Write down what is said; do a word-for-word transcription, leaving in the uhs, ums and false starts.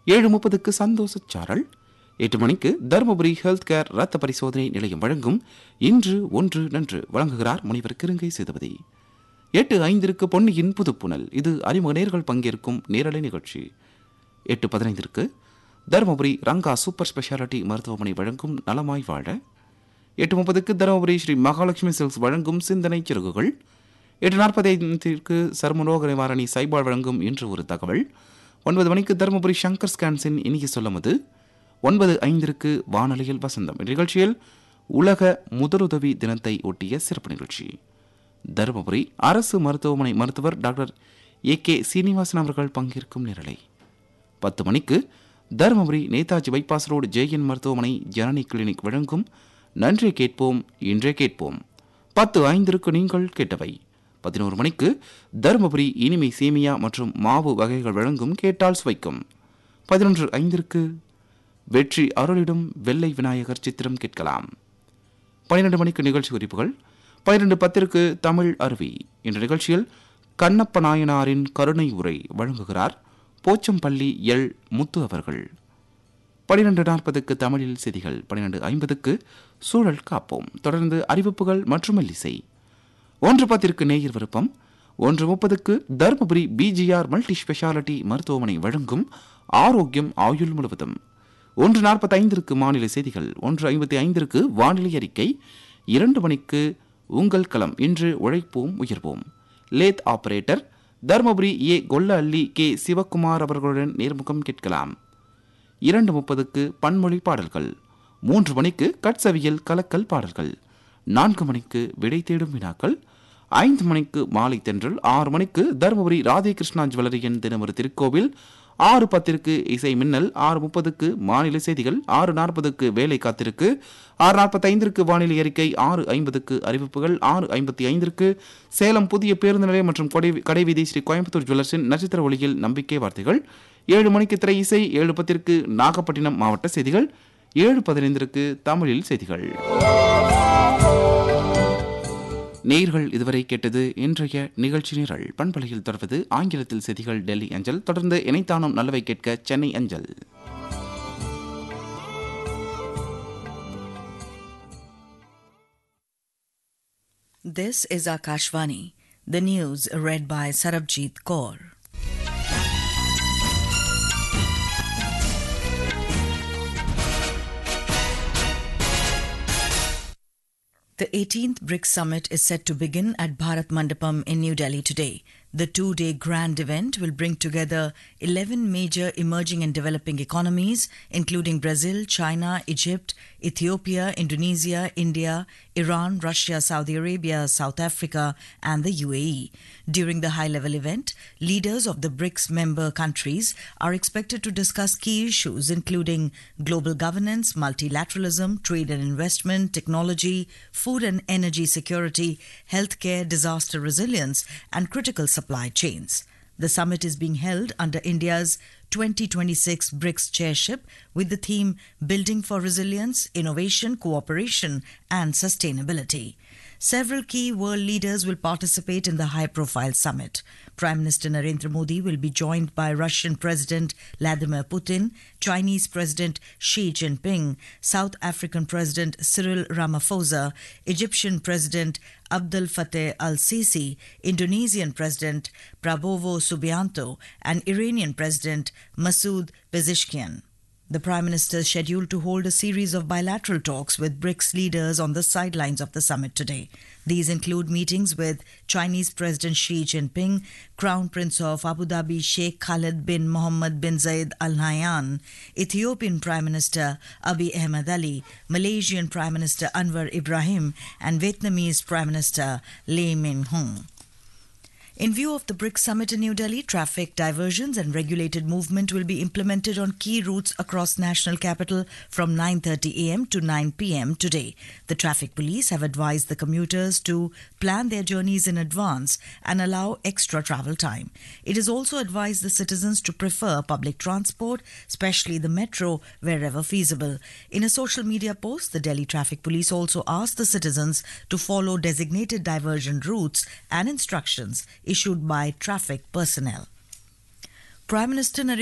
ஏழு முப்பதுக்கு சந்தோஷ சாரல். எட்டு மணிக்கு தருமபுரி ஹெல்த் கேர் ரத்த பரிசோதனை நிலையம் வழங்கும் இன்று ஒன்று நன்று வழங்குகிறார் முனைவர் கிருங்கை சேதுபதி. எட்டு ஐந்திற்கு பொன்னியின் புதுப்புணல், இது அறிமுக நேர்கள் பங்கேற்கும் நேரலை நிகழ்ச்சி. எட்டு பதினைந்திற்கு தருமபுரி ரங்கா சூப்பர் ஸ்பெஷாலிட்டி மருத்துவமனை வழங்கும் நலமாய் வாழ. எட்டு முப்பதுக்கு தருமபுரி ஸ்ரீ மகாலட்சுமி சில்க்ஸ் வழங்கும் சிந்தனை சிறகுகள். எட்டு நாற்பத்தைந்திற்கு சர்மரோக நிவாரணி சைபால் வழங்கும் இன்று ஒரு தகவல். ஒன்பது மணிக்கு தருமபுரி சங்கர் ஸ்கான்ஸின் இனிய சொல்லமது. ஒன்பது ஐந்திற்கு வானொலியில் வசந்தம். இந்நிகழ்ச்சியில் உலக முதலுதவி தினத்தை ஒட்டிய சிறப்பு நிகழ்ச்சி. தருமபுரி அரசு மருத்துவமனை மருத்துவர் டாக்டர் ஏ கே சீனிவாசன் அவர்கள் பங்கேற்கும் நிரலை. பத்து மணிக்கு Dharmapuri Netaji bypass road JN மருத்துவமனை ஜனனி கிளினிக் வழங்கும் நன்றி கேட்போம் இன்றே கேட்போம். பத்து ஐந்திற்கு நீங்கள் கேட்டவை. பதினோரு மணிக்கு தருமபுரி இனிமை சேமியா மற்றும் மாவு வகைகள் வழங்கும் கேட்டால் சுவைக்கும். பதினொன்று ஐந்திற்கு வெற்றி அருளிடும் வெள்ளை விநாயகர் சித்திரம் கேட்கலாம். பனிரெண்டு மணிக்கு நிகழ்ச்சி குறிப்புகள். பனிரெண்டு பத்திற்கு தமிழ் அருவி. என்ற நிகழ்ச்சியில் கண்ணப்ப நாயனாரின் கருணை உரை வழங்குகிறார் போச்சம்பள்ளி எல் முத்து அவர்கள். பனிரெண்டு நாற்பதுக்கு தமிழில் செய்திகள். பனிரெண்டு ஐம்பதுக்கு சூழல் காப்போம். தொடர்ந்து அறிவிப்புகள் மற்றும் மெல்லிசை. ஒன்று பத்திற்கு நேயர் விருப்பம். ஒன்று முப்பதுக்கு தருமபுரி பிஜிஆர் மல்டி ஸ்பெஷாலிட்டி மருத்துவமனை வழங்கும் ஆரோக்கியம் ஆயுள் முழுவதும். ஒன்று நாற்பத்தி ஐந்திற்கு மாநில செய்திகள். ஒன்று ஐம்பத்தி ஐந்திற்கு வானிலை அறிக்கை. இரண்டு மணிக்கு உங்கள் களம், இன்று உழைப்போம் உயர்வோம். லேத் ஆபரேட்டர் தருமபுரி ஏ கொல்ல அள்ளி கே சிவக்குமார் அவர்களுடன் நேர்முகம் கேட்கலாம். இரண்டு முப்பதுக்கு பன்மொழி பாடல்கள். மூன்று மணிக்கு கட்சவியல் கலக்கல் பாடல்கள். நான்கு மணிக்கு விடை தேடும் வினாக்கள். ஐந்து மணிக்கு மாலை தென்றல். ஆறு மணிக்கு தருமபுரி ராதே கிருஷ்ணா ஜுவல்லரியின் தினமொரு திருக்கோவில். ஆறு பத்திற்கு இசை மின்னல். ஆறு முப்பதுக்கு மாநில செய்திகள். ஆறு நாற்பதுக்கு வேலை காத்திருக்கு. ஆறு நாற்பத்தி ஐந்திற்கு வானிலை அறிக்கை. ஆறு ஐம்பதுக்கு அறிவிப்புகள். ஆறு ஐம்பத்தி ஐந்திற்கு சேலம் புதிய பேருந்து நிலையம் மற்றும் கடைவீதி ஸ்ரீ கோயம்புத்தூர் ஜுவல்லர்ஸின் நட்சத்திர ஒளியில் நம்பிக்கை வார்த்தைகள். ஏழு மணிக்கு திரை இசை. ஏழு பத்திற்கு நாகப்பட்டினம் மாவட்ட செய்திகள். ஏழு பதினைந்திற்கு தமிழில் செய்திகள். நேயர்கள் இதுவரை கேட்டது இன்றைய நிகழ்ச்சி நிரல். பண்பலையில் தொடர்வது ஆங்கிலத்தில் செய்திகள் டெல்லி அஞ்சல். தொடர்ந்து இணைத்தானும் நல்லவை கேட்க சென்னை அஞ்சல். This is Akashvani. The news read by Sarabjit Kaur. The eighteenth BRICS Summit is set to begin at Bharat Mandapam in New Delhi today. The two-day grand event will bring together eleven major emerging and developing economies, including Brazil, China, Egypt, Ethiopia, Indonesia, India, Iran, Russia, Saudi Arabia, South Africa, and the U A E. During the high-level event, leaders of the BRICS member countries are expected to discuss key issues, including global governance, multilateralism, trade and investment, technology, food and energy security, healthcare, disaster resilience, and critical supply chains. The summit is being held under India's twenty twenty-six BRICS chairship with the theme Building for Resilience, Innovation, Cooperation and Sustainability. Several key world leaders will participate in the high-profile summit. Prime Minister Narendra Modi will be joined by Russian President Vladimir Putin, Chinese President Xi Jinping, South African President Cyril Ramaphosa, Egyptian President Abdel Fattah al-Sisi, Indonesian President Prabowo Subianto, and Iranian President Masoud Pezeshkian. The Prime Minister is scheduled to hold a series of bilateral talks with BRICS leaders on the sidelines of the summit today. These include meetings with Chinese President Xi Jinping, Crown Prince of Abu Dhabi Sheikh Khalid bin Mohammed bin Zayed Al Nahyan, Ethiopian Prime Minister Abiy Ahmed Ali, Malaysian Prime Minister Anwar Ibrahim, and Vietnamese Prime Minister Lee Min-hung. In view of the BRICS summit in New Delhi, traffic diversions and regulated movement will be implemented on key routes across national capital from nine thirty a m to nine p m today. The traffic police have advised the commuters to plan their journeys in advance and allow extra travel time. It is also advised the citizens to prefer public transport, especially the metro, wherever feasible. In a social media post, the Delhi Traffic Police also asked the citizens to follow designated diversion routes and instructions issued by traffic personnel. Prime Minister Narendra